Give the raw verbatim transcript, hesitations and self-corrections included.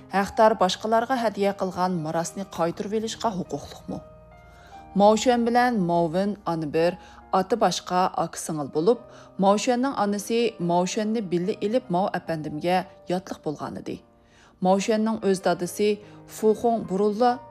Haqdar boshqalarga hadiya qilgan mirosni qaytarib olishga huquqliqmi? Maushan bilan Mauvin ana bir, ota boshqa aka singil bo'lib, Maushanning onasi Maushanni billi ilib Mao apandimga yotliq bo'lgan edi. Maushanning o'z dadasi Fuxong burulla